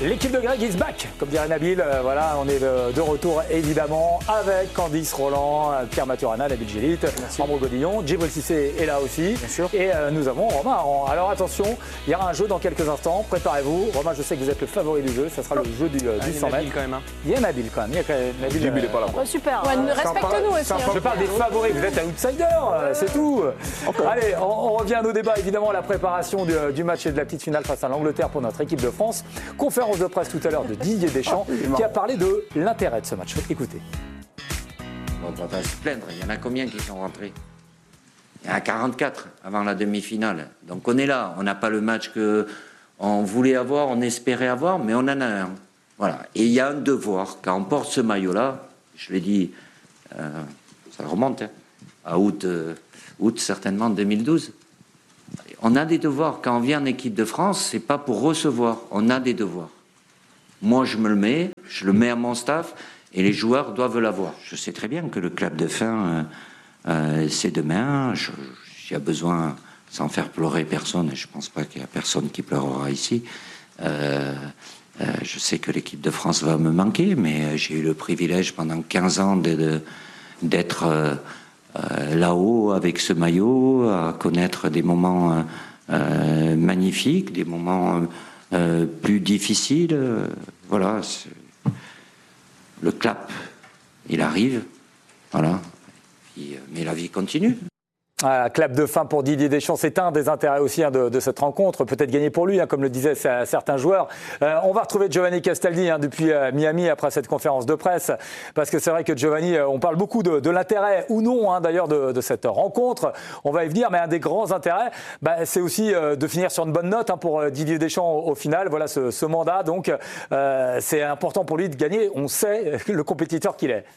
L'équipe de Greg is back, comme dirait Nabil. Voilà, on est de retour évidemment avec Candice Roland, Pierre Maturana, Nabil Gélit, Ambre Godillon, Djibril Cissé est là aussi. Bien sûr. Et nous avons Romain. Alors attention, il y aura un jeu dans quelques instants. Préparez-vous. Romain, je sais que vous êtes le favori du jeu. Ça sera le jeu du 100 mètres. Quand même, hein. Il y a Nabil quand même. Nabil, il n'est pas là. Super. Respecte-nous aussi. Je parle des favoris. Vous êtes outsider, c'est tout. Allez, on revient à nos débats évidemment à la préparation du match et de la petite finale face à l'Angleterre pour notre équipe de France. Conférence de presse tout à l'heure de Didier Deschamps qui a parlé de l'intérêt de ce match. Écoutez. On va pas se plaindre. Il y en a combien qui sont rentrés? Il y en a 44 avant la demi-finale. Donc on est là. On n'a pas le match qu'on voulait avoir, on espérait avoir, mais on en a un. Voilà. Et il y a un devoir. Quand on porte ce maillot-là, je l'ai dit, ça remonte, hein, à août certainement 2012. On a des devoirs. Quand on vient en équipe de France, c'est pas pour recevoir. On a des devoirs. Moi, je le mets à mon staff, et les joueurs doivent l'avoir. Je sais très bien que le clap de fin, c'est demain. J'ai besoin, sans faire pleurer personne, et je pense pas qu'il y a personne qui pleurera ici. Je sais que l'équipe de France va me manquer, mais j'ai eu le privilège pendant 15 ans d'être là-haut avec ce maillot, à connaître des moments magnifiques, des moments plus difficiles. Voilà, le clap, il arrive, voilà. Mais la vie continue. Ah, clap de fin pour Didier Deschamps, c'est un des intérêts aussi de cette rencontre, peut-être gagné pour lui, comme le disaient certains joueurs. On va retrouver Giovanni Castaldi depuis Miami après cette conférence de presse, parce que c'est vrai que Giovanni, on parle beaucoup de l'intérêt ou non d'ailleurs de cette rencontre, on va y venir, mais un des grands intérêts, c'est aussi de finir sur une bonne note pour Didier Deschamps au final. Voilà ce mandat, donc c'est important pour lui de gagner, on sait le compétiteur qu'il est.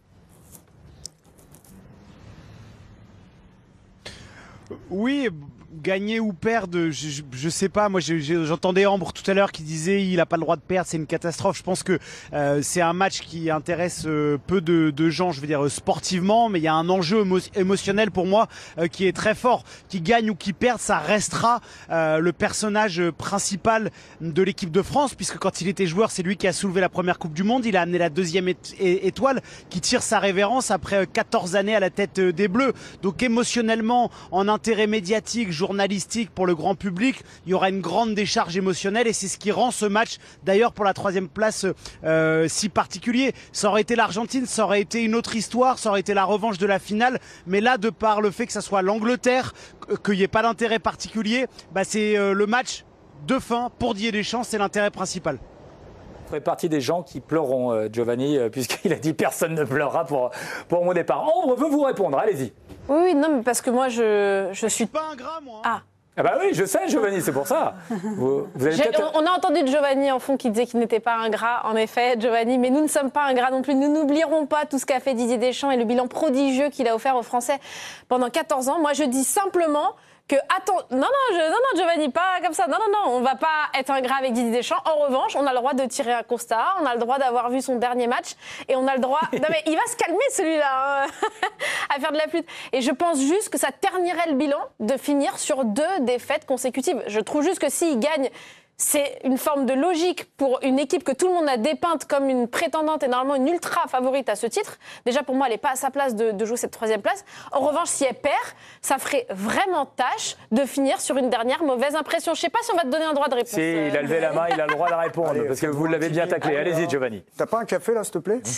Oui, gagner ou perdre, je sais pas. Moi, j'entendais Ambre tout à l'heure qui disait il a pas le droit de perdre, c'est une catastrophe. Je pense que c'est un match qui intéresse peu de gens, je veux dire sportivement, mais il y a un enjeu émotionnel pour moi qui est très fort. Qui gagne ou qui perde, ça restera le personnage principal de l'équipe de France, puisque quand il était joueur, c'est lui qui a soulevé la première Coupe du Monde. Il a amené la deuxième étoile, qui tire sa révérence après 14 années à la tête des Bleus. Donc émotionnellement, en intérêt médiatique, journalistique pour le grand public, il y aura une grande décharge émotionnelle, et c'est ce qui rend ce match d'ailleurs pour la 3e place si particulier. Ça aurait été l'Argentine, ça aurait été une autre histoire, ça aurait été la revanche de la finale, mais là, de par le fait que ça soit l'Angleterre, qu'il n'y ait pas d'intérêt particulier, c'est le match de fin pour Didier Deschamps, c'est l'intérêt principal. Vous ferez partie des gens qui pleureront, Giovanni, puisqu'il a dit personne ne pleurera pour mon départ. Ambre veut vous répondre, allez-y. Oui, non, mais parce que moi, je suis pas ingrat, moi. Ah bah oui, je sais, Giovanni, c'est pour ça. Vous avez on a entendu de Giovanni en fond qui disait qu'il n'était pas ingrat, en effet, Giovanni, mais nous ne sommes pas ingrats non plus. Nous n'oublierons pas tout ce qu'a fait Didier Deschamps et le bilan prodigieux qu'il a offert aux Français pendant 14 ans. Moi, je dis simplement que non, Giovanni, pas comme ça. Non, on va pas être ingrat avec Didier Deschamps. En revanche, on a le droit de tirer un constat, on a le droit d'avoir vu son dernier match, et on a le droit. Non mais il va se calmer celui-là, à faire de la flûte. Et je pense juste que ça ternirait le bilan de finir sur 2 défaites consécutives. Je trouve juste que s'il gagne, c'est une forme de logique pour une équipe que tout le monde a dépeinte comme une prétendante et normalement une ultra favorite à ce titre. Déjà, pour moi, elle n'est pas à sa place de jouer cette 3e place. En revanche, si elle perd, ça ferait vraiment tâche de finir sur une dernière mauvaise impression. Je ne sais pas si on va te donner un droit de réponse. Si, il a levé la main, il a le droit de répondre, parce que vous l'avez bien taclé. Allez-y, Giovanni. T'as pas un café, là, s'il te plaît?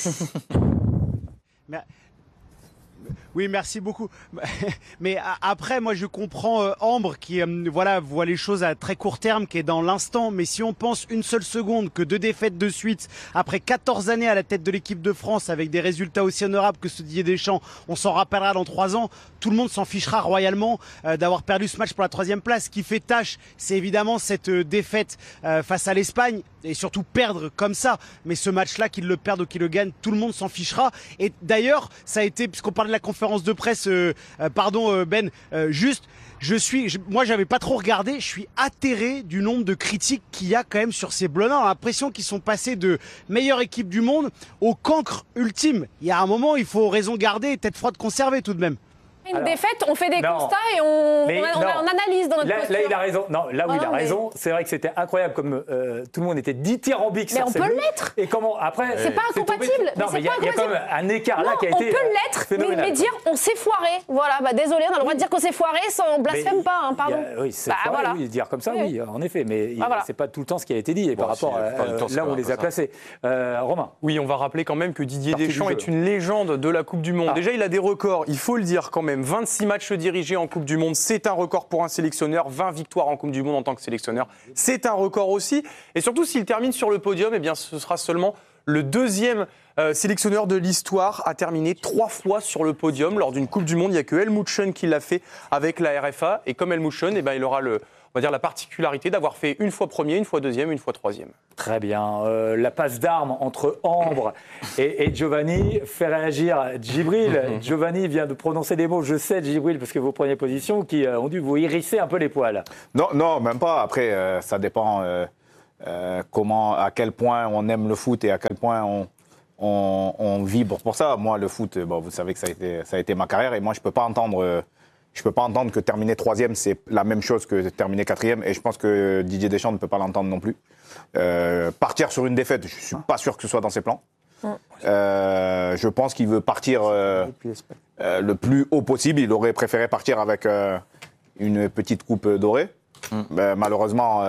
Oui, merci beaucoup. Mais après, moi, je comprends Ambre qui voit les choses à très court terme, qui est dans l'instant. Mais si on pense une seule seconde que 2 défaites de suite, après 14 années à la tête de l'équipe de France, avec des résultats aussi honorables que ceux de Didier Deschamps, on s'en rappellera dans 3 ans. Tout le monde s'en fichera royalement d'avoir perdu ce match pour la 3e place. Ce qui fait tâche, c'est évidemment cette défaite face à l'Espagne, et surtout perdre comme ça. Mais ce match-là, qu'il le perde ou qu'il le gagne, tout le monde s'en fichera. Et d'ailleurs, ça a été, puisqu'on parlait de la conférence de presse, Ben, moi j'avais pas trop regardé, je suis atterré du nombre de critiques qu'il y a quand même sur ces Bleus. On a l'impression qu'ils sont passés de meilleure équipe du monde au cancre ultime. Il y a un moment, il faut raison garder et tête froide conservée tout de même. Une défaite, on fait des constats et on analyse dans notre posture. Là, il a raison. Non, là où il a raison, c'est vrai que c'était incroyable comme tout le monde était dithyrambique. Mais on peut le mettre. Et comment après c'est pas incompatible. Non, mais il y a quand même un écart là qui a été. On peut l'être, mais dire on s'est foiré. Voilà, désolé, on a le droit de dire qu'on s'est foiré, on blasphème pas, hein, pardon. Oui, c'est foiré, oui, dire comme ça, oui, en effet, mais c'est pas tout le temps ce qui a été dit par rapport à là où on les a placés. Romain. Oui, on va rappeler quand même que Didier Deschamps est une légende de la Coupe du Monde. Déjà, il a des records, il faut le dire quand même. 26 matchs dirigés en Coupe du Monde, c'est un record pour un sélectionneur. 20 victoires en Coupe du Monde en tant que sélectionneur, c'est un record aussi. Et surtout, s'il termine sur le podium, eh bien, ce sera seulement le deuxième sélectionneur de l'histoire à terminer 3 fois sur le podium lors d'une Coupe du Monde. Il n'y a que Helmut Schön qui l'a fait avec la RFA. Et comme Helmut Schön, eh ben, il aura la particularité d'avoir fait une fois premier, une fois deuxième, une fois troisième. Très bien. La passe d'armes entre Ambre et Giovanni fait réagir Djibril. Giovanni vient de prononcer des mots, je sais Djibril, parce que vos premières positions qui ont dû vous hérisser un peu les poils. Non, même pas. Après, ça dépend à quel point on aime le foot et à quel point on vibre pour ça. Moi, le foot, vous savez que ça a été ma carrière et moi, je peux pas entendre que terminer 3e, c'est la même chose que terminer 4e. Et je pense que Didier Deschamps ne peut pas l'entendre non plus. Partir sur une défaite, je ne suis pas sûr que ce soit dans ses plans. Je pense qu'il veut partir le plus haut possible. Il aurait préféré partir avec une petite coupe dorée. Malheureusement,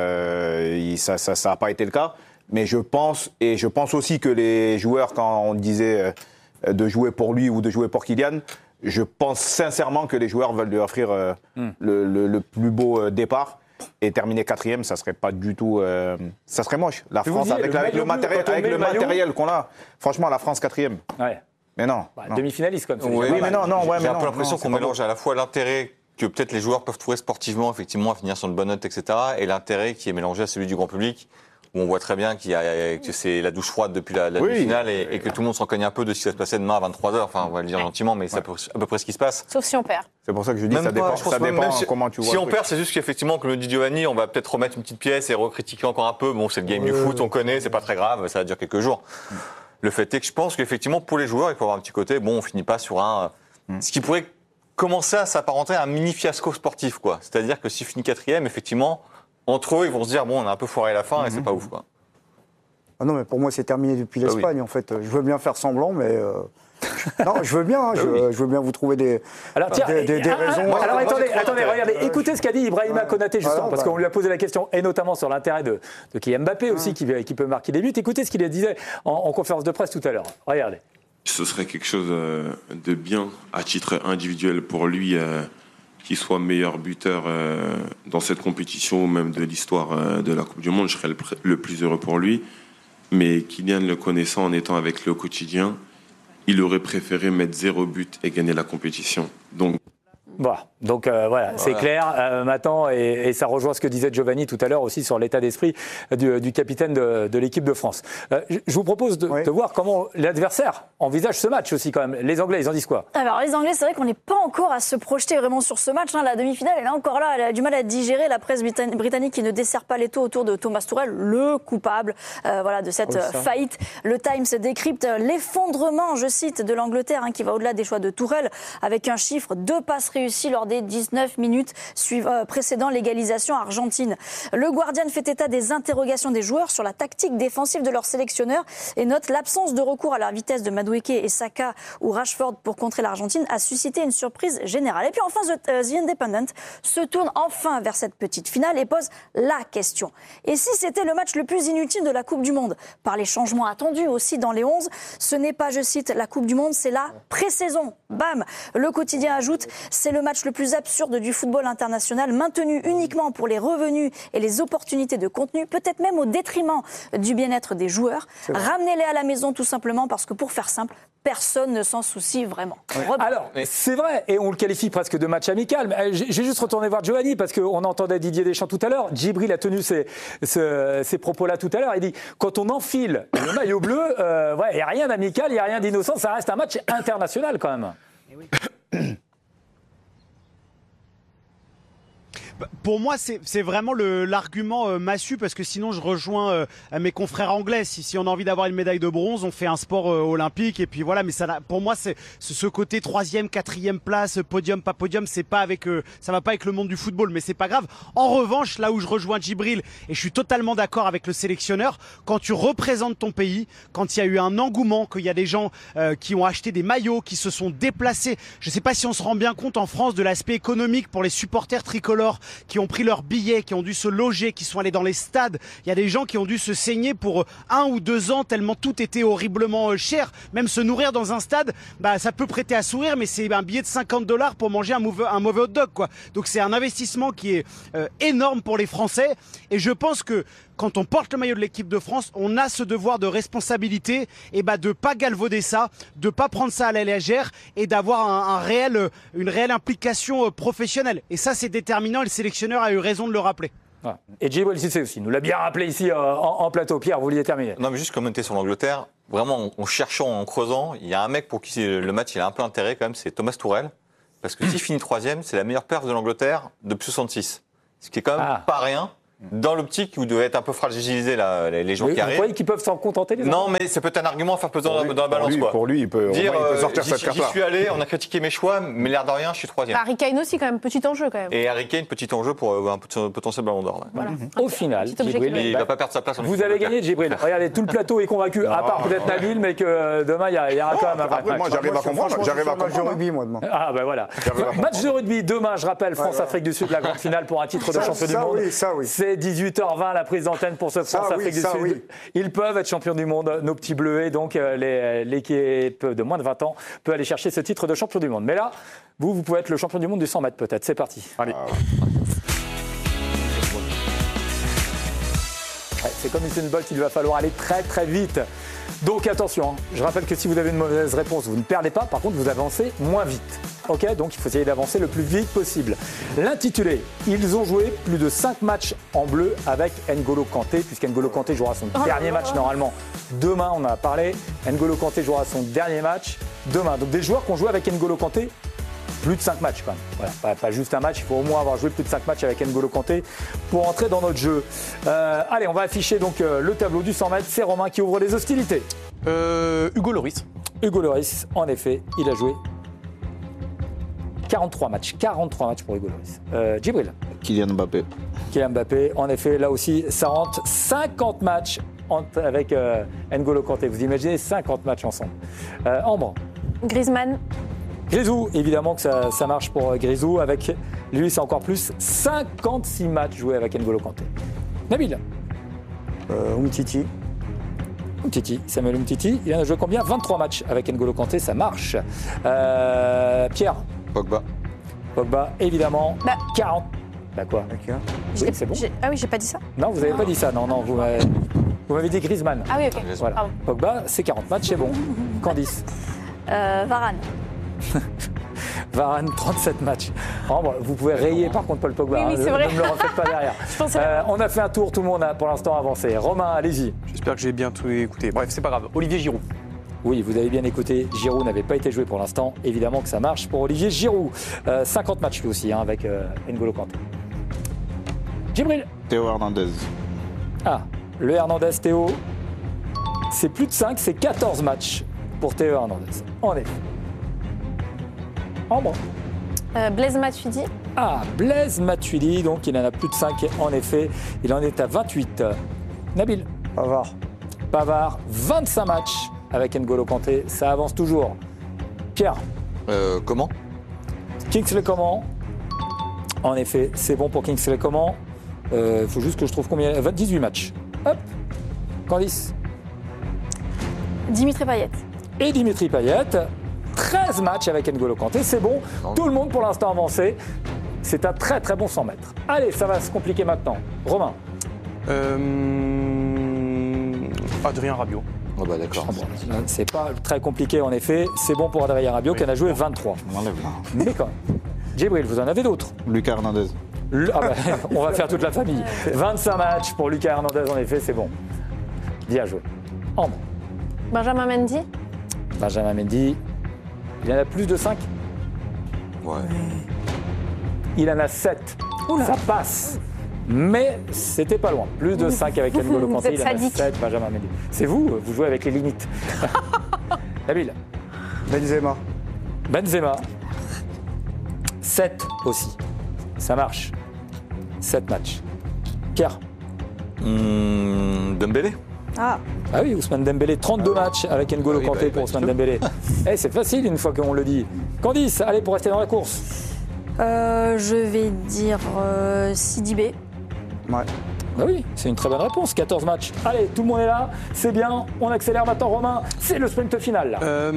ça n'a pas été le cas. Mais je pense aussi que les joueurs, quand on disait de jouer pour lui ou de jouer pour Kylian, je pense sincèrement que les joueurs veulent lui offrir le plus beau départ. Et terminer 4e, ça serait pas du tout. Ça serait moche. La France, avec le matériel qu'on a, franchement, la France 4e. Ouais. Mais non. Demi-finaliste, comme ça. Oui, mais non. J'ai un peu l'impression qu'on mélange à la fois l'intérêt que peut-être les joueurs peuvent trouver sportivement, effectivement, à finir sur une bonne note, etc., et l'intérêt qui est mélangé à celui du grand public, où on voit très bien que c'est la douche froide depuis la demi-finale et que tout le monde s'en cogne un peu de ce qui va se passer demain à 23h. Enfin, on va le dire gentiment, mais c'est à peu près ce qui se passe. Sauf si on perd. C'est pour ça que je dis que ça dépend comment tu vois. Si on perd, c'est juste qu'effectivement, comme le dit Giovanni, on va peut-être remettre une petite pièce et recritiquer encore un peu. Bon, c'est le game du foot, on connaît, c'est pas très grave, ça va durer quelques jours. Le fait est que je pense qu'effectivement, pour les joueurs, il faut avoir un petit côté, on finit pas sur ce qui pourrait commencer à s'apparenter à un mini fiasco sportif, quoi. C'est-à-dire que s'il finit 4e, effectivement, entre eux, ils vont se dire, on a un peu foiré la fin et c'est pas ouf, quoi. Ah non, mais pour moi, c'est terminé depuis l'Espagne, en fait. Je veux bien faire semblant, mais... Non, je veux bien, je veux bien vous trouver des raisons. Alors attendez, regardez, écoutez ce qu'a dit Ibrahima Konaté justement, parce qu'on lui a posé la question, et notamment sur l'intérêt de Kylian Mbappé aussi, qui peut marquer des buts. Écoutez ce qu'il disait en conférence de presse tout à l'heure. Regardez. Ce serait quelque chose de bien à titre individuel pour lui, qu'il soit meilleur buteur dans cette compétition, ou même de l'histoire de la Coupe du Monde. Je serais le plus heureux pour lui. Mais Kylian, le connaissant en étant avec lui au quotidien, il aurait préféré mettre 0 but et gagner la compétition. Donc voilà, c'est clair maintenant, et ça rejoint ce que disait Giovanni tout à l'heure aussi sur l'état d'esprit du capitaine de l'équipe de France. Je vous propose de voir comment l'adversaire envisage ce match aussi quand même. Les Anglais, ils en disent quoi? Alors les Anglais, c'est vrai qu'on n'est pas encore à se projeter vraiment sur ce match. La demi-finale, elle est encore là, elle a du mal à digérer. La presse britannique qui ne dessert pas les taux autour de Thomas Tuchel, le coupable de cette faillite. Le Times décrypte l'effondrement, je cite, de l'Angleterre, qui va au-delà des choix de Tuchel, avec un chiffre 2 passes réussies lors des 19 minutes précédant l'égalisation argentine. Le Guardian fait état des interrogations des joueurs sur la tactique défensive de leur sélectionneur et note l'absence de recours à la vitesse de Madueke et Saka ou Rashford pour contrer l'Argentine a suscité une surprise générale. Et puis enfin, The Independent se tourne enfin vers cette petite finale et pose la question. Et si c'était le match le plus inutile de la Coupe du Monde? Par les changements attendus aussi dans les 11, ce n'est pas, je cite, la Coupe du Monde, c'est la pré-saison. Bam! Le quotidien ajoute, c'est le match le plus absurde du football international, maintenu uniquement pour les revenus et les opportunités de contenu, peut-être même au détriment du bien-être des joueurs. Ramenez-les à la maison tout simplement parce que pour faire simple, personne ne s'en soucie vraiment. Alors, c'est vrai, et on le qualifie presque de match amical. Mais j'ai juste retourné voir Giovanni parce qu'on entendait Didier Deschamps tout à l'heure. Djibril a tenu ces propos-là tout à l'heure. Il dit, quand on enfile le maillot bleu, il n'y a rien d'amical, il n'y a rien d'innocent, ça reste un match international quand même. Pour moi, c'est vraiment l'argument massu, parce que sinon je rejoins mes confrères anglais. Si on a envie d'avoir une médaille de bronze, on fait un sport olympique et puis voilà. Mais pour moi, c'est ce côté 3e, 4e place, podium, pas podium, ça va pas avec le monde du football, mais c'est pas grave. En revanche, là où je rejoins Djibril, et je suis totalement d'accord avec le sélectionneur, quand tu représentes ton pays, quand il y a eu un engouement, qu'il y a des gens qui ont acheté des maillots, qui se sont déplacés. Je sais pas si on se rend bien compte en France de l'aspect économique pour les supporters tricolores qui ont pris leurs billets, qui ont dû se loger, qui sont allés dans les stades. Il y a des gens qui ont dû se saigner pour 1 ou 2 ans tellement tout était horriblement cher. Même se nourrir dans un stade, ça peut prêter à sourire, mais c'est un billet de $50 pour manger un mauvais hot dog, quoi. Donc c'est un investissement qui est énorme pour les Français. Et je pense que quand on porte le maillot de l'équipe de France, on a ce devoir de responsabilité et de pas galvauder ça, de pas prendre ça à la légère et d'avoir une réelle implication professionnelle. Et ça, c'est déterminant et le sélectionneur a eu raison de le rappeler. Voilà. Et Djibril Cissé aussi, nous l'a bien rappelé ici en plateau. Pierre, vous vouliez terminer? Non, mais juste commenter sur l'Angleterre, vraiment en cherchant, en creusant, il y a un mec pour qui le match il a un peu intérêt quand même, c'est Thomas Tourelle. Parce que s'il finit 3e, c'est la meilleure perf de l'Angleterre depuis 66. Ce qui est quand même pas rien. Dans l'optique où devait être un peu fragilisé les gens qui arrivent. Vous croyez qu'ils peuvent s'en contenter les Non, mais c'est peut-être un argument à faire peser dans la balance. Pour lui, il peut sortir cette carte-là. J'y suis allé, on a critiqué mes choix, mais l'air de rien, je suis 3e. Harry Kane aussi, quand même, petit enjeu quand même. Et Harry Kane, petit enjeu pour un potentiel ballon d'or. Voilà. Au final, Djibril, il ne va pas perdre sa place. Vous avez gagné, Djibril. Regardez, tout le plateau est convaincu, à part peut-être Nabil, mais que demain, il y aura quand même un vrai match. Moi, j'arrive à comprendre. Match de rugby, moi, demain. Ah, ben voilà. Match de rugby, demain, je rappelle, France-Afrique du Sud, la grande finale pour un titre de champion du monde. C'est 18h20. La prise d'antenne pour ce France-Afrique du Sud. Oui. Ils peuvent être champions du monde, nos petits bleuets. Donc, l'équipe de moins de 20 ans peut aller chercher ce titre de champion du monde. Mais là, vous pouvez être le champion du monde du 100 mètres peut-être. C'est parti. Allez. C'est comme Usain Bolt, il va falloir aller très très vite. Donc attention, je rappelle que si vous avez une mauvaise réponse, vous ne perdez pas. Par contre, vous avancez moins vite. Ok, donc il faut essayer d'avancer le plus vite possible. L'intitulé, ils ont joué plus de 5 matchs en bleu avec N'Golo Kanté, puisqu'N'Golo Kanté jouera son dernier match normalement demain, on en a parlé. N'Golo Kanté jouera son dernier match demain. Donc des joueurs qui ont joué avec N'Golo Kanté plus de 5 matchs quand même. Voilà, pas juste un match, il faut au moins avoir joué plus de 5 matchs avec N'Golo Kanté pour entrer dans notre jeu. Allez, on va afficher donc le tableau du 100 mètres. C'est Romain qui ouvre les hostilités. Hugo Lloris. Hugo Lloris, en effet, il a joué 43 matchs pour Hugo Lloris. Djibril. Kylian Mbappé. Kylian Mbappé, en effet, là aussi, ça rentre 50 matchs avec N'Golo Kanté. Vous imaginez 50 matchs ensemble. Ambre. Griezmann. Grisou, évidemment que ça marche pour Grisou. Avec lui, c'est encore plus. 56 matchs joués avec N'Golo Kanté. Nabil. Umtiti. Samuel Umtiti. Il en a joué combien? 23 matchs avec N'Golo Kanté, ça marche. Pierre. Pogba, évidemment. 40. Bah quoi? Oui, c'est bon. Ah oui, j'ai pas dit ça? Non, vous n'avez pas dit ça. Non, vous m'avez dit Griezmann. Ah oui, ok. Voilà. Pardon. Pogba, c'est 40 matchs, c'est bon. Candice. Varane. Varane, 37 matchs. Ambre, vous pouvez rayer par contre Paul Pogba. Oui, c'est vrai. Ne me le refaites pas derrière. On a fait un tour, tout le monde a pour l'instant avancé. Romain, allez-y. J'espère que j'ai bien tout écouté. Bref, c'est pas grave. Olivier Giroud. Oui, vous avez bien écouté. Giroud n'avait pas été joué pour l'instant. Évidemment que ça marche pour Olivier Giroud. 50 matchs lui aussi avec N'Golo Kanté. Djibril. Théo Hernandez. Ah, le Hernandez Théo. C'est plus de 5, c'est 14 matchs pour Théo Hernandez. En effet. Ambre. Blaise Matuidi. Ah, Blaise Matuidi, donc il en a plus de 5 en effet. Il en est à 28. Nabil. Pavard, 25 matchs avec N'Golo Kanté. Ça avance toujours. Pierre. Comment Kingsley Coman. En effet, c'est bon pour Kingsley Coman. Il faut juste que je trouve combien. 18 matchs. Hop. Candice. Dimitri Payet. Et Dimitri Payet. 13 matchs avec N'Golo Kanté, c'est bon. Tout le monde pour l'instant avancé. C'est un très très bon 100 mètres. Allez, ça va se compliquer maintenant. Romain. Adrien Rabiot. Oh bah d'accord. C'est pas très compliqué en effet. C'est bon pour Adrien Rabiot qui en a joué 23. On enlève là. Mais quand même. Djibril, vous en avez d'autres? Lucas Hernandez. On va faire toute la famille. 25 matchs pour Lucas Hernandez en effet, c'est bon. Bien joué. Ambre. Benjamin Mendy. Il en a plus de 5? Ouais. Il en a 7. Ça passe. Mais c'était pas loin. Plus de 5 avec N'Golo Kanté. Il en a 7, Benjamin Mendy. C'est vous jouez avec les limites. Nabil. Benzema. 7 aussi. Ça marche. 7 matchs. Pierre. Dembélé. Ah oui, Ousmane Dembélé, 32 matchs avec N'Golo Kanté pour Ousmane Dembélé. C'est facile une fois qu'on le dit. Candice, allez, pour rester dans la course. Je vais dire Sidibé. Ouais. Ah oui, c'est une très bonne réponse. 14 matchs. Allez, tout le monde est là. C'est bien. On accélère maintenant, Romain. C'est le sprint final.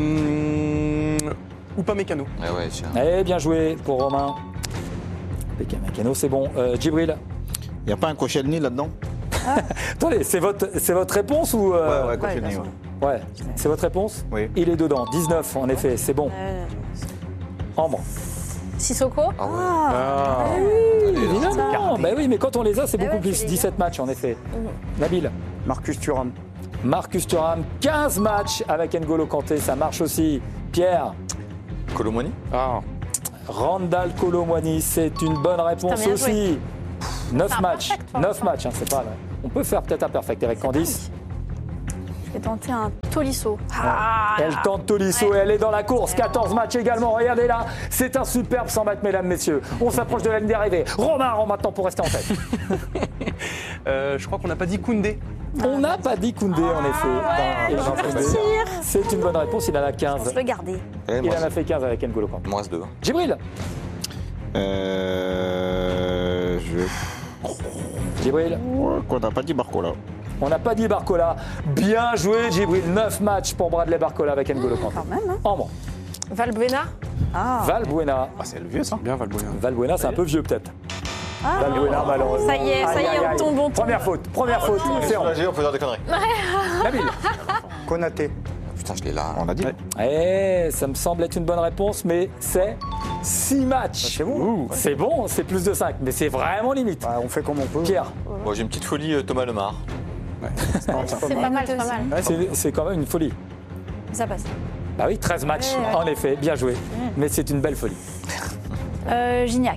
Ou pas Mécano. Allez, bien joué pour Romain. Mécano, c'est bon. Djibril. Il n'y a pas un Koscielny là-dedans? Attendez, c'est votre réponse ou Ouais, Koscielny. Ouais, c'est votre réponse? Oui. Il est dedans. 19, en effet, c'est bon. Ambre. Sissoko. Évidemment. Bah oui, mais quand on les a, c'est beaucoup plus. 17 matchs, en effet. Nabil. Marcus Thuram. 15 matchs avec N'Golo Kanté, ça marche aussi. Pierre. Colomoni. Randal Kolo Muani, c'est une bonne réponse aussi. 9 matchs. 9 matchs, c'est pas mal. On peut faire peut-être un perfect avec Candice. Je vais tenter un Tolisso. Elle tente Tolisso et elle est dans la course. 14 matchs également. Regardez là. C'est un superbe 100 mètres, mesdames, messieurs. On s'approche de la ligne d'arrivée. Romain maintenant pour rester en tête. Je crois qu'on n'a pas dit Koundé. On n'a pas dit Koundé, en effet. C'est une bonne réponse. Il en a 15. Je le garder. Il en a fait 15 avec N'Golo Kanté. Il m'en reste 2. Djibril. Djibril. On n'a pas dit Barcola. On n'a pas dit Barcola. Bien joué, Djibril. 9 matchs pour Bradley Barcola avec N'Golo Kanté. Quand même, hein. Ambre. Valbuena. Valbuena. C'est le vieux ça. Bien Valbuena. Valbuena, c'est un peu vieux peut-être. Valbuena, malheureusement. Ça y est, on tombe. Première faute. C'est On peut faire des conneries. Nabil. Konaté. Putain, je l'ai là. On a dit. Ça me semble être une bonne réponse, mais c'est 6 matchs. C'est bon. C'est bon, c'est plus de 5, mais c'est vraiment limite. On fait comme on peut. Pierre. Moi, j'ai une petite folie, Thomas Lemar. C'est pas mal, c'est pas mal. C'est quand même une folie. Ça passe. Bah oui, 13 matchs, en effet, bien joué. Mais c'est une belle folie. Gignac.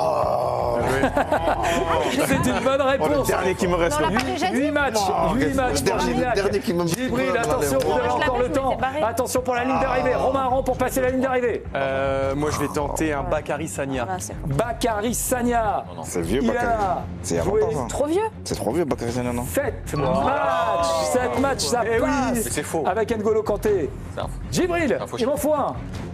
C'est une bonne réponse. Le dernier qui me reste. Non, on l'a pas déjà dit. 8 matchs pour Gignac. dernier qui me- Djibril, attention, vous avez encore le temps. Attention pour la ligne d'arrivée. Romain Aron pour passer la ligne d'arrivée. Moi, je vais tenter un Bakary Sagna. Voilà, c'est Bakary Sagna. C'est vieux, Il Bakary. a C'est il y a joué longtemps, ça. trop vieux. C'est trop vieux, Bakary Sagna, non? 7 matchs. 7 matchs, ça passe. Mais c'est faux. Avec N'Golo Kanté. C'est un faux. Djibril, faux il m'en faut un.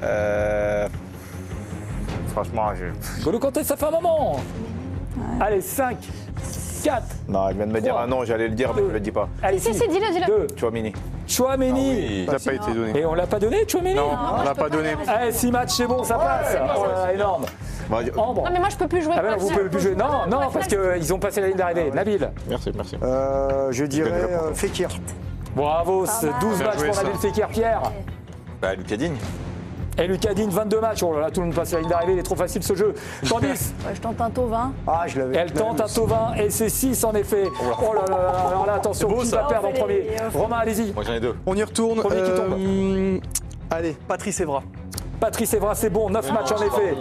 Franchement, N'Golo Kanté, ça fait un moment. Allez, 5, 4. Non, il vient de me dire un nom, j'allais le dire, mais je le dis pas. Allez, Si, dis-le, dis-le. 2. Chouamini. Chouameni. Ça n'a pas été donné. Et on l'a pas donné, Chouameni? Non, on l'a pas donné. Allez, 6 matchs, c'est bon, ça passe. Oh là là, énorme. Ambre. Non, mais moi, je peux plus jouer. Ah ben non, vous pouvez plus jouer. Non, non, parce qu'ils ont passé la ligne d'arrivée. Nabil. Merci. Je dirais Fekir. Bravo, c'est 12 matchs joué, pour ça. Nabil Fekir. Pierre. Lucas Digne. Et Lucas Digne, 22 matchs. Oh là là, tout le monde passe la ligne d'arrivée, il est trop facile ce jeu. Candice. Je tente un Tovin. Je l'avais. Elle tente un Tovin et c'est 6 en effet. Oh là là là, alors là, attention, qui va perdre en premier? Romain, allez-y. Moi, j'en ai 2. On y retourne. Premier qui tombe. Allez, Patrice Evra. Patrice Evra, c'est bon, 9 matchs en effet.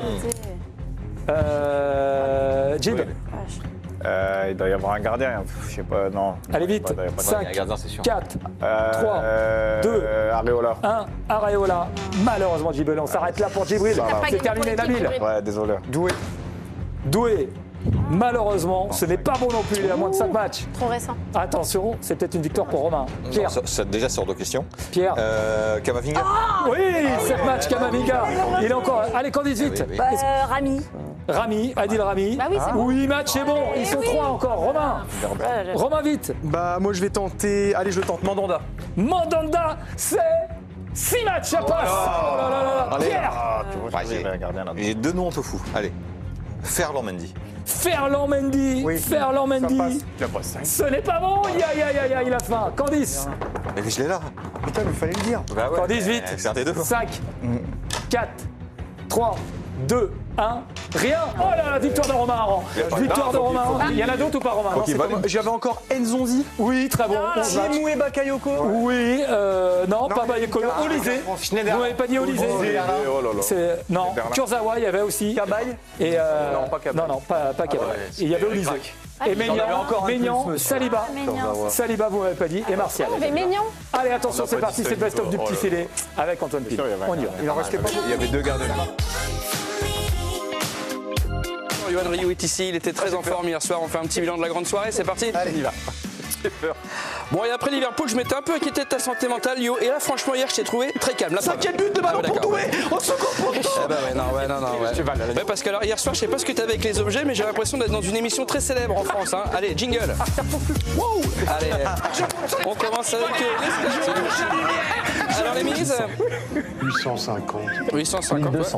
Jim, Il doit y avoir un gardien, je sais pas, non. allez vite. Il doit y avoir pas de- 5, gardien, c'est sûr. 4, 3, 2, Areola. 1, Areola. Malheureusement, Djibril, on s'arrête là pour Djibril. C'est terminé, Nabil. Ouais, désolé. Doué. Malheureusement, ce n'est pas bon non plus, il est à moins de 5 matchs. Trop récent. Attention, c'est peut-être une victoire pour Romain. Pierre. Déjà sur 2 questions. Pierre. Kamavinga. Oui, 7 matchs, Kamavinga. Il est encore. Allez, Candice, vite. Oui. Rami. Rami, Adil Rami. Bah oui, c'est bon. 8 matchs, c'est bon. Ils sont 3 encore. Romain. Romain, vite. Bah, moi, je vais tenter. Allez, je tente Mandanda. Mandanda, c'est 6 matchs, ça passe. Oh là là là là. Allez. Pierre. Tu vois, j'ai un gardien là-dedans. J'ai 2 noms en tofu. Allez. Ferland Mendy. Ferland Mendy. Oui, Ferland ça Mendy. passe. Ce n'est pas bon. Il a faim. Candice. Mais je l'ai là. Putain, mais il fallait le dire. Bah ouais. Candice, vite. C'est un des 2. 5, 4, 3, 2, Rien. Oh là là, victoire de Romain Aran. Victoire de Romain Aran. Il y en a d'autres ou pas, Romain? J'avais encore Nzonzi. Oui, très bon. Chimoué Bakayoko. Oui, non, pas Bakayoko. Olysée. Vous m'avez pas dit Olysée. Non, Kurzawa, il y avait aussi. Cabaye. Et non, pas Cabaye. Non, pas Cabaye. Il y avait Olysée. Et Maignan, Saliba. Saliba, vous m'avez pas dit. Et Martial. Mais Maignan. Allez, attention, c'est parti, c'est le best-of du petit filet avec Antoine Pile. On y va. Il en restait pas beaucoup. Il y avait 2 gardes. Yoann Ryu est ici, il était très en forme hier soir. On fait un petit bilan de la grande soirée, c'est parti. Allez, il y va. Bon, et après Liverpool, je m'étais un peu inquiété de ta santé mentale, Yo. Et là, franchement, hier, je t'ai trouvé très calme. 5e but de ballon pour Doué. Au second poteau. Ouais, parce que alors, hier soir, je sais pas ce que t'as avec les objets, mais j'ai l'impression d'être dans une émission très célèbre en France. Hein. Allez, jingle. Wow. Allez, on commence avec alors les mises 850. 850. 1200.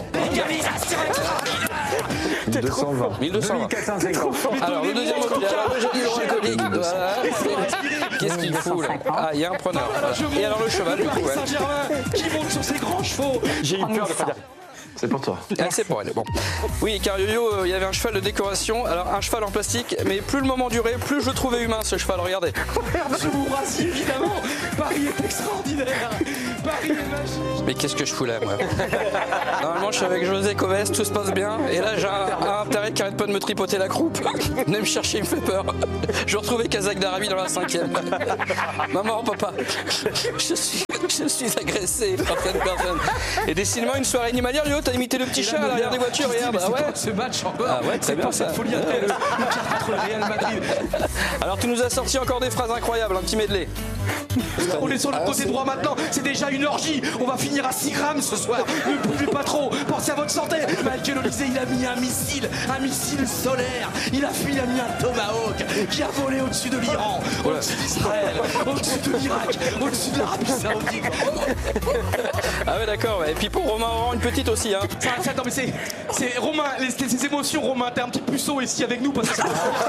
Ouais. 1220. 1220. Alors, le deuxième objet, alors le joli hydroalcoolique. Voilà. Qu'est-ce qu'il fout là? Ah, il y a un preneur. Et alors le cheval, du coup. Saint-Germain qui monte sur ses grands chevaux. J'ai eu peur de pas dire. C'est pour toi. Ah, c'est pour elle, bon. Oui, car Yo-Yo, il y avait un cheval de décoration. Alors, un cheval en plastique, mais plus le moment durait, plus je le trouvais humain, ce cheval. Regardez. Je vous rassure, évidemment. Paris est extraordinaire. Paris est magique. Mais qu'est-ce que je fous là, moi? Normalement, je suis avec José Coves, tout se passe bien. Et là, j'ai un intérêt qui arrête pas de me tripoter la croupe. Venez me chercher, il me fait peur. Je retrouvais Kazakh d'Arabie dans la 5e. Maman, papa, je suis agressé par cette personne. Et décidément, une soirée animalière, Yo, t'as imité le petit chat à l'arrière des voitures, regarde. Ah ouais, ce match encore. Ah ouais, c'est pas cette folie après le contre le Real Madrid. Alors, tu nous as sorti encore des phrases incroyables, un petit medley. On est sur le côté droit maintenant, c'est déjà une orgie. On va finir à 6 grammes ce soir. Ne buvez pas trop, pensez à votre santé. Michael Olysée, il a mis un missile solaire. Il a mis un Tomahawk qui a volé au-dessus de l'Iran, au-dessus d'Israël, au-dessus de l'Irak, au-dessus de l'Arabie Saoudite. Ah ouais, d'accord. Et puis pour Romain Aran, une petite aussi, hein. Attends, mais c'est Romain, ces émotions, Romain, t'es un petit puceau ici avec nous parce que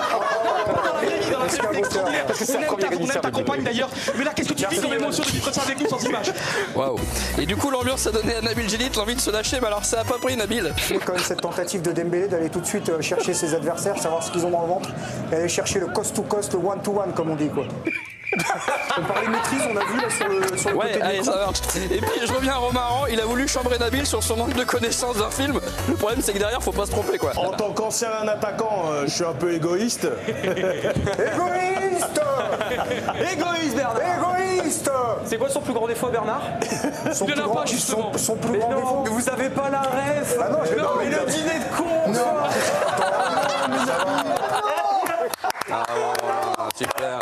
on aime ta compagne d'ailleurs. Mais là, qu'est-ce que tu vis comme émotion de vivre ça avec nous sans image? Waouh. Et du coup, l'ambiance a donné à Nabil Djellit l'envie de se lâcher, mais alors ça a pas pris Nabil. C'est quand même cette tentative de Dembélé d'aller tout de suite chercher ses adversaires, savoir ce qu'ils ont dans le ventre, et aller chercher le cost-to-cost, le one-to-one, comme on dit, quoi. On parlait maîtrise, on a vu là sur le ouais, côté allez, de ça marche. Et puis je reviens à Romain Aran, il a voulu chambrer Nabil sur son manque de connaissance d'un film. Le problème, c'est que derrière, faut pas se tromper, quoi. En tant qu'ancien attaquant, je suis un peu égoïste. Égoïste Égoïste, Bernard. Égoïste C'est quoi son plus grand défaut, Bernard? Son Il plus n'y en a grand- pas, justement. son plus grand défaut. Mais vous avez pas la ref. Ah non, je vais pas mais revenir. le dîner de con. Ah, super.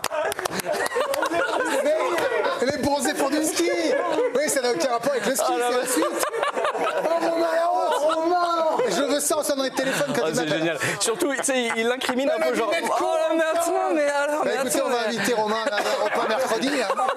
Les bronzés font du ski. Oui, ça n'a aucun rapport avec le ski, c'est la suite. Oh, Romain, je veux ça, on sonne dans les téléphones quand il C'est m'appelle. génial. Surtout, tu sais, il l'incrimine un peu genre. Oh là, mais attends, mais alors, Bah, mais écoutez, on va inviter Romain à repas mercredi.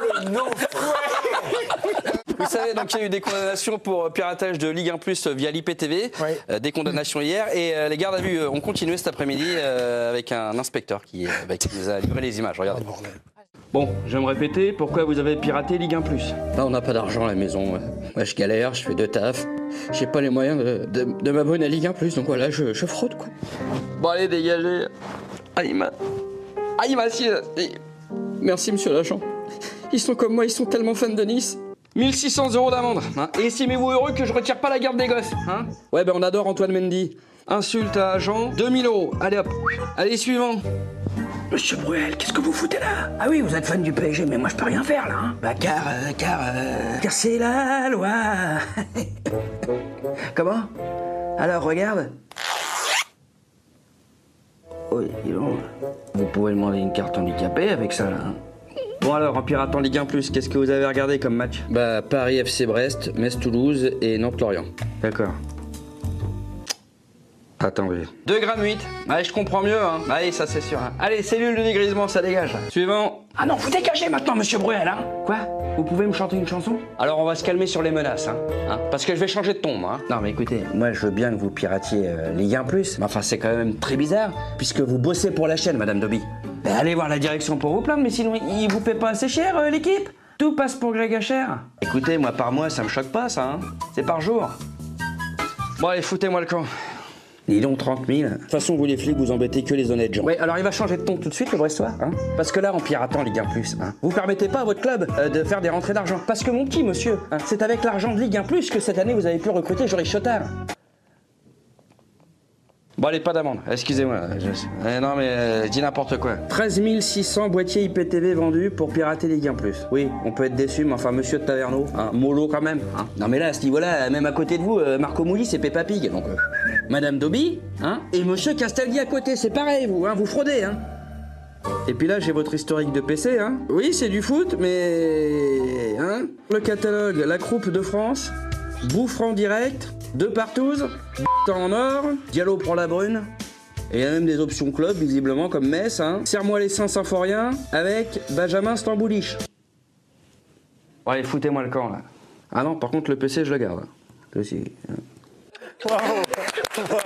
Vous savez, donc il y a eu des condamnations pour piratage de Ligue 1 Plus via l'IPTV, des condamnations hier, et les gardes à vue ont continué cet après-midi avec un inspecteur qui nous a livré les images. Regardez. Bon, je vais me répéter, pourquoi vous avez piraté Ligue 1 Plus? Là, on n'a pas d'argent à la maison. Moi, je galère, je fais 2 tafs. J'ai pas les moyens de m'abonner à Ligue 1 Plus, donc voilà, je fraude, quoi. Bon, allez, dégagez. Ah, il m'a assis. Merci, monsieur l'agent. Ils sont comme moi, ils sont tellement fans de Nice. 1600 € d'amende. Hein. Et estimez-vous heureux que je retire pas la garde des gosses. Hein. Ouais, ben on adore Antoine Mendy. Insulte à agent, 2000 €. Allez hop. Allez, suivant. Monsieur Bruel, qu'est-ce que vous foutez là? Ah oui, vous êtes fan du PSG, mais moi je peux rien faire là. Hein. Bah car c'est la loi. Comment? Alors regarde. Oui, dis donc. Vous pouvez demander une carte handicapée avec ça là. Hein. Bon alors, en piratant Ligue 1 Plus, qu'est-ce que vous avez regardé comme match? Bah Paris FC Brest, Metz Toulouse et Nantes Lorient. D'accord. Attends, oui. 2,8 g. Allez, je comprends mieux, hein. Allez, ça c'est sûr. Hein. Allez, cellule de dégrisement, ça dégage. Suivant. Ah non, vous dégagez maintenant, monsieur Bruel, hein. Quoi? Vous pouvez me chanter une chanson? Alors, on va se calmer sur les menaces, hein. Parce que je vais changer de ton, moi. Hein. Non, mais écoutez, moi je veux bien que vous piratiez Ligue 1 Plus, mais enfin, c'est quand même très bizarre, puisque vous bossez pour la chaîne, madame Dobby. Ben, allez voir la direction pour vous plaindre, mais sinon, ils vous paient pas assez cher, l'équipe? Tout passe pour Greg Hacher. Écoutez, moi, par mois, ça me choque pas, ça, hein. C'est par jour. Bon, allez, foutez-moi le camp. Dis donc, 30 000. De toute façon, vous les flics, vous embêtez que les honnêtes gens. Ouais, alors il va changer de ton tout de suite, le Brestois, hein. Parce que là, en piratant Ligue 1+, hein, vous permettez pas à votre club de faire des rentrées d'argent. Parce que mon petit monsieur, hein, c'est avec l'argent de Ligue 1+, que cette année, vous avez pu recruter Joris Chotard. Bon, allez, pas d'amende, excusez-moi. Non, mais je dis n'importe quoi. 13 600 boîtiers IPTV vendus pour pirater Ligue 1+. Oui, on peut être déçu, mais enfin, monsieur de Taverneau, hein, mollo quand même. Hein. Non, mais là, à ce niveau-là, même à côté de vous, Marco Mouli, c'est Peppa Pig. Donc, Madame Dobby, hein, et monsieur Castaldi à côté, c'est pareil, vous, hein, vous fraudez, hein. Et puis là, j'ai votre historique de PC, hein. Oui, c'est du foot, mais... Hein, le catalogue, la Coupe de France, Bouffran direct, deux partouzes, en or, Diallo prend la brune. Et il y a même des options club, visiblement, comme Metz, hein. Serre-moi les seins symphoriens avec Benjamin Stamboulich. Bon, allez, foutez-moi le camp, là. Ah non, par contre, le PC, je le garde. Le aussi. Bravo. Bravo.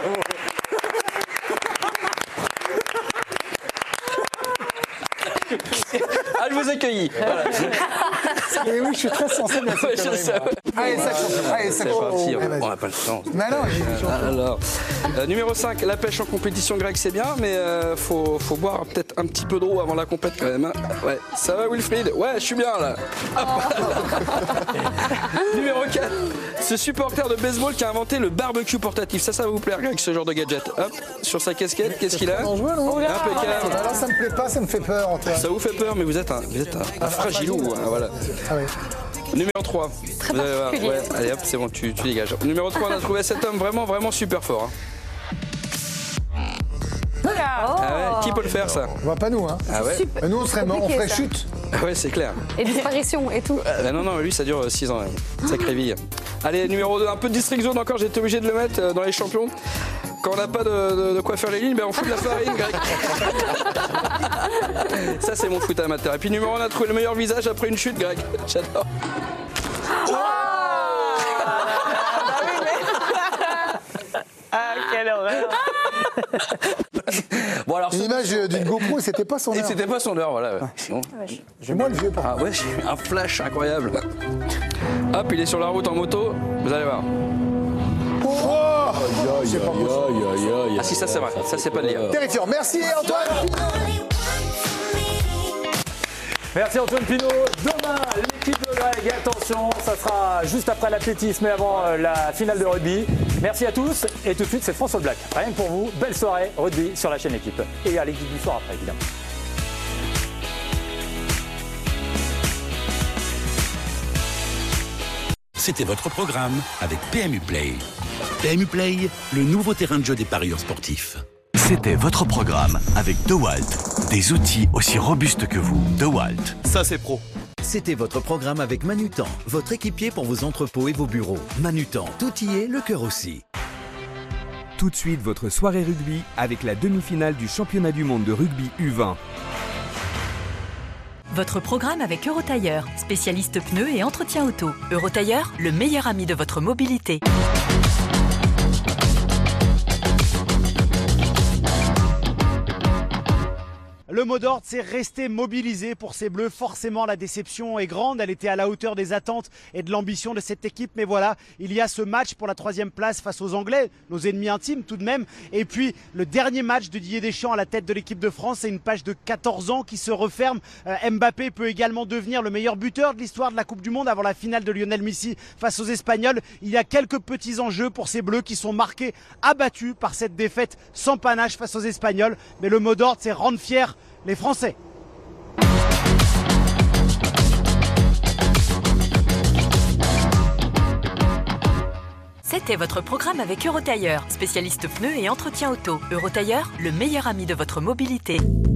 Ah, je vous accueillis. Voilà. Et oui, je suis très sensible à cette connerie. Allez, ça compte. Allez, ça compte. C'est parti, on n'a pas le temps. Mais non, alors, numéro 5, la pêche en compétition grecque, c'est bien, mais faut boire peut-être un petit peu d'eau avant la compète quand même. Hein. Ouais, ça va Wilfried? Ouais, je suis bien là. Numéro 4, ce supporter de baseball qui a inventé le barbecue portatif. Ça va vous plaire, Greg, ce genre de gadget. Hop, sur sa casquette, qu'est-ce qu'il a? Impeccable. Alors ça me plaît pas, ça me fait peur, Antoine. Ça vous fait peur, mais vous êtes un fragilou. Hein, voilà. Ah oui. Numéro 3. Très particulier. Ouais, allez hop, c'est bon, tu dégages. Numéro 3, on a trouvé cet homme vraiment super fort. Hein. Ah ouais, qui peut le faire ça? On va pas nous, hein. Ah ouais. Nous on serait mort, on ferait ça. chute. Ah ouais, c'est clair. Et disparition et tout. Non, lui ça dure 6 ans. Sacrée vie. Allez, numéro 2, un peu de district zone encore, j'ai été obligé de le mettre dans les champions. Quand on n'a pas de quoi faire les lignes, ben on fout de la farine, Greg. Ça, c'est mon foot amateur. Et puis, numéro 1, on a trouvé le meilleur visage après une chute, Greg. J'adore. Ah, quelle horreur. Bon, alors, Une image d'une GoPro, c'était pas son heure. C'était pas son heure, voilà. Bon. J'ai moi le vieux, par Ah ouais, j'ai eu un flash incroyable. Hop, il est sur la route en moto, vous allez voir. Ah si, ça c'est vrai, ça c'est pas de lire. Terrifiant. Merci Antoine. Merci Antoine Pinault. Demain, l'équipe de Greg, attention, ça sera juste après l'athlétisme et avant la finale de rugby. Merci à tous et tout de suite c'est France All Black. Rien que pour vous, belle soirée rugby sur la chaîne Équipe. Et à l'équipe du soir après évidemment. C'était votre programme avec PMU Play. PMU Play, le nouveau terrain de jeu des parieurs sportifs. C'était votre programme avec DeWalt. Des outils aussi robustes que vous. DeWalt. Ça, c'est pro. C'était votre programme avec Manutan, votre équipier pour vos entrepôts et vos bureaux. Manutan, tout y est, le cœur aussi. Tout de suite, votre soirée rugby avec la demi-finale du championnat du monde de rugby U20. Votre programme avec Eurotailleur, spécialiste pneus et entretien auto. Eurotailleur, le meilleur ami de votre mobilité. Le mot d'ordre, c'est rester mobilisé pour ces Bleus. Forcément, la déception est grande. Elle était à la hauteur des attentes et de l'ambition de cette équipe. Mais voilà, il y a ce match pour la 3e place face aux Anglais, nos ennemis intimes tout de même. Et puis, le dernier match de Didier Deschamps à la tête de l'équipe de France. C'est une page de 14 ans qui se referme. Mbappé peut également devenir le meilleur buteur de l'histoire de la Coupe du Monde avant la finale de Lionel Messi face aux Espagnols. Il y a quelques petits enjeux pour ces Bleus qui sont marqués, abattus par cette défaite sans panache face aux Espagnols. Mais le mot d'ordre, c'est rendre fiers les Français. C'était votre programme avec Eurotailleur, spécialiste pneus et entretien auto. Eurotailleur, le meilleur ami de votre mobilité.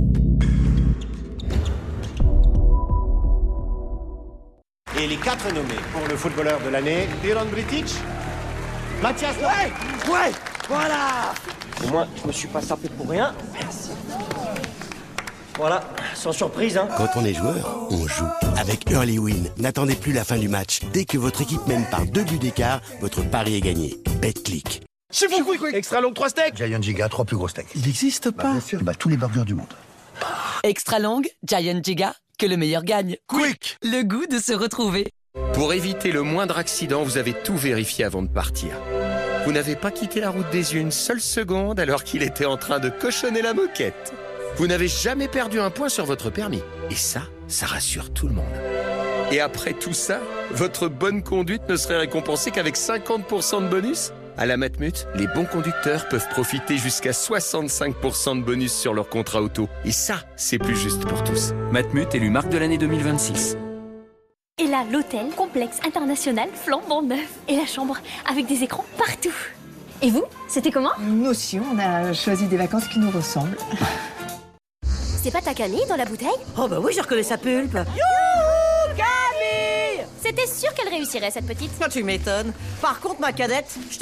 Et les 4 nommés pour le footballeur de l'année, Milan Britic, Mathias... Ouais, voilà. Au moins, je me suis pas sapé pour rien. Merci. Voilà, sans surprise, hein. Quand on est joueur, on joue. Avec Early Win, n'attendez plus la fin du match. Dès que votre équipe mène par 2 buts d'écart, votre pari est gagné. BetClick. C'est bon, quick. Extra long 3 steaks. Giant Giga, 3 plus gros steaks. Il n'existe pas. Bien sûr, tous les burgers du monde. Extra long, Giant Giga, que le meilleur gagne. Quick. Le goût de se retrouver. Pour éviter le moindre accident, vous avez tout vérifié avant de partir. Vous n'avez pas quitté la route des yeux une seule seconde alors qu'il était en train de cochonner la moquette. Vous n'avez jamais perdu un point sur votre permis. Et ça rassure tout le monde. Et après tout ça, votre bonne conduite ne serait récompensée qu'avec 50% de bonus ? À la Matmut, les bons conducteurs peuvent profiter jusqu'à 65% de bonus sur leur contrat auto. Et ça, c'est plus juste pour tous. Matmut élu marque de l'année 2026. Et là, l'hôtel, complexe international, flambant neuf. Et la chambre, avec des écrans partout. Et vous, c'était comment? Nous aussi, on a choisi des vacances qui nous ressemblent. C'est pas ta Camille dans la bouteille? Oh bah oui, je reconnais sa pulpe. Youhou, Camille! C'était sûr qu'elle réussirait, cette petite. Tu m'étonnes. Par contre, ma cadette, je